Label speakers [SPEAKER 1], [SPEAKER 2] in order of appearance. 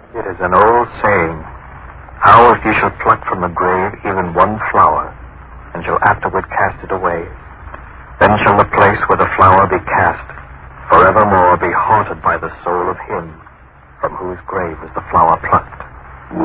[SPEAKER 1] It is an old saying, how if ye shall pluck from the grave even one flower, and shall afterward cast it away, then shall the place where the flower be cast forevermore be haunted by the soul of him from whose grave was the flower plucked.